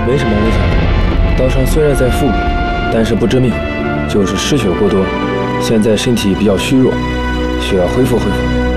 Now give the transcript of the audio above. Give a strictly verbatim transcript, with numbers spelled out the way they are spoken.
没什么危险，刀伤虽然在腹部，但是不致命，就是失血过多，现在身体比较虚弱，需要恢复恢复。